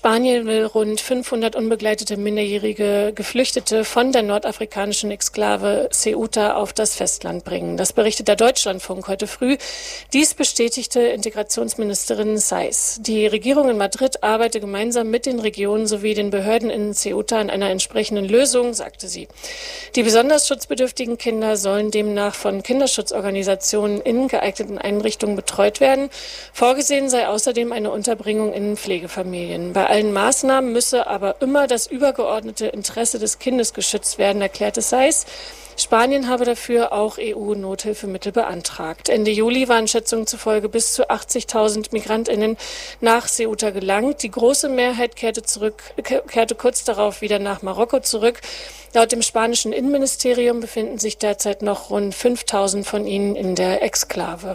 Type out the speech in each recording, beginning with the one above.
Spanien will rund 500 unbegleitete minderjährige Geflüchtete von der nordafrikanischen Exklave Ceuta auf das Festland bringen. Das berichtet der Deutschlandfunk heute früh. Dies bestätigte Integrationsministerin Saiz. Die Regierung in Madrid arbeite gemeinsam mit den Regionen sowie den Behörden in Ceuta an einer entsprechenden Lösung, sagte sie. Die besonders schutzbedürftigen Kinder sollen demnach von Kinderschutzorganisationen in geeigneten Einrichtungen betreut werden. Vorgesehen sei außerdem eine Unterbringung in Pflegefamilien. Bei allen Maßnahmen müsse aber immer das übergeordnete Interesse des Kindes geschützt werden, erklärte Saiz. Spanien habe dafür auch EU-Nothilfemittel beantragt. Ende Juli waren Schätzungen zufolge bis zu 80.000 MigrantInnen nach Ceuta gelangt. Die große Mehrheit kehrte kurz darauf wieder nach Marokko zurück. Laut dem spanischen Innenministerium befinden sich derzeit noch rund 5.000 von ihnen in der Exklave.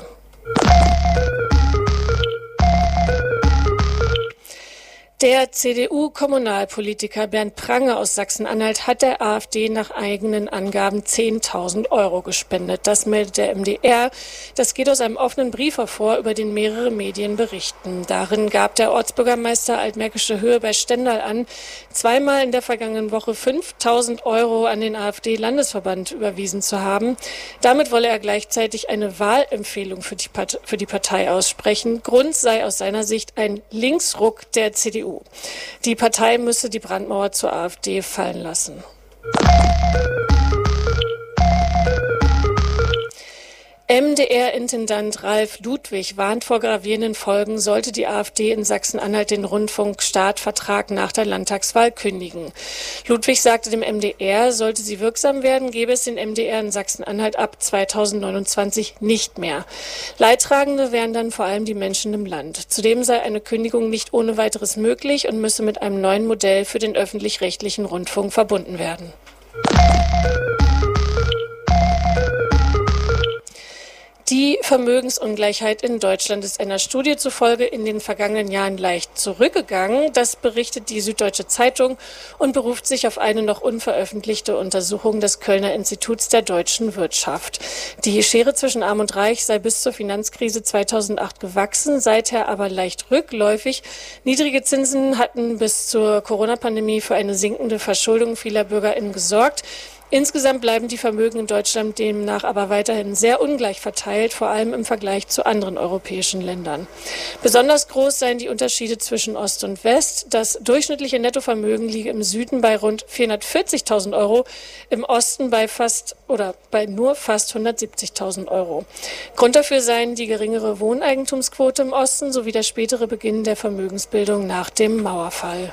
Der CDU-Kommunalpolitiker Bernd Prange aus Sachsen-Anhalt hat der AfD nach eigenen Angaben 10.000 € gespendet. Das meldet der MDR. Das geht aus einem offenen Brief hervor, über den mehrere Medien berichten. Darin gab der Ortsbürgermeister Altmärkische Höhe bei Stendal an, zweimal in der vergangenen Woche 5.000 € an den AfD-Landesverband überwiesen zu haben. Damit wolle er gleichzeitig eine Wahlempfehlung für die Partei aussprechen. Grund sei aus seiner Sicht ein Linksruck der CDU. Die Partei müsse die Brandmauer zur AfD fallen lassen. MDR-Intendant Ralf Ludwig warnt vor gravierenden Folgen, sollte die AfD in Sachsen-Anhalt den Rundfunkstaatvertrag nach der Landtagswahl kündigen. Ludwig sagte dem MDR, sollte sie wirksam werden, gäbe es den MDR in Sachsen-Anhalt ab 2029 nicht mehr. Leidtragende wären dann vor allem die Menschen im Land. Zudem sei eine Kündigung nicht ohne weiteres möglich und müsse mit einem neuen Modell für den öffentlich-rechtlichen Rundfunk verbunden werden. Die Vermögensungleichheit in Deutschland ist einer Studie zufolge in den vergangenen Jahren leicht zurückgegangen. Das berichtet die Süddeutsche Zeitung und beruft sich auf eine noch unveröffentlichte Untersuchung des Kölner Instituts der deutschen Wirtschaft. Die Schere zwischen Arm und Reich sei bis zur Finanzkrise 2008 gewachsen, seither aber leicht rückläufig. Niedrige Zinsen hatten bis zur Corona-Pandemie für eine sinkende Verschuldung vieler BürgerInnen gesorgt. Insgesamt bleiben die Vermögen in Deutschland demnach aber weiterhin sehr ungleich verteilt, vor allem im Vergleich zu anderen europäischen Ländern. Besonders groß seien die Unterschiede zwischen Ost und West. Das durchschnittliche Nettovermögen liege im Süden bei rund 440.000 €, im Osten bei nur fast 170.000 €. Grund dafür seien die geringere Wohneigentumsquote im Osten sowie der spätere Beginn der Vermögensbildung nach dem Mauerfall.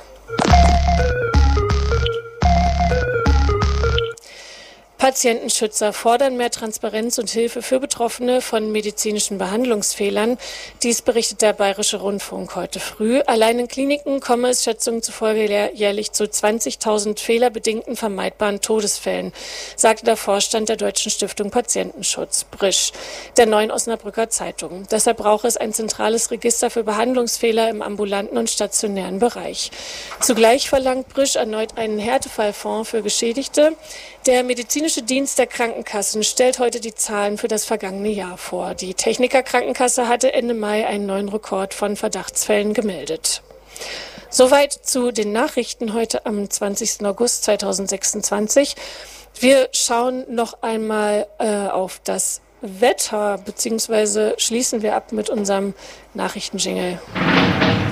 Patientenschützer fordern mehr Transparenz und Hilfe für Betroffene von medizinischen Behandlungsfehlern. Dies berichtet der Bayerische Rundfunk heute früh. Allein in Kliniken komme es Schätzungen zufolge jährlich zu 20.000 fehlerbedingten vermeidbaren Todesfällen, sagte der Vorstand der Deutschen Stiftung Patientenschutz, Brisch, der Neuen Osnabrücker Zeitung. Deshalb brauche es ein zentrales Register für Behandlungsfehler im ambulanten und stationären Bereich. Zugleich verlangt Brisch erneut einen Härtefallfonds für Geschädigte. Der medizinische Dienst der Krankenkassen stellt heute die Zahlen für das vergangene Jahr vor. Die Techniker Krankenkasse hatte Ende Mai einen neuen Rekord von Verdachtsfällen gemeldet. Soweit zu den Nachrichten heute am 20. August 2026. Wir schauen noch einmal auf das Wetter, beziehungsweise schließen wir ab mit unserem Nachrichtenjingle.